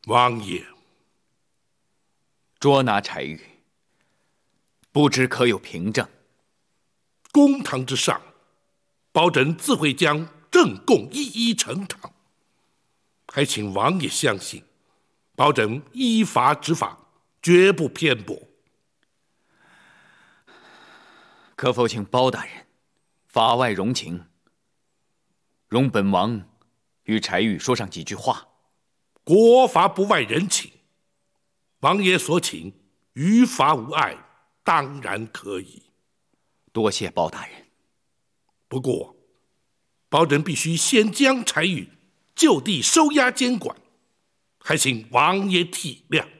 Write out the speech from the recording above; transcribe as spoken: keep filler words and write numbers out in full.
王爷， 捉拿柴玉，不知可有凭证？ 公堂之上，保准自会将证供一一呈堂，还请王爷相信，保准依法执法，绝不偏颇。 可否请包大人法外容情，容本王与柴玉说上几句话？ 国法不外人情，王爷所请于法无碍，当然可以。 多谢包大人。 不过，保准必须先将柴玉就地收押监管，还请王爷体谅。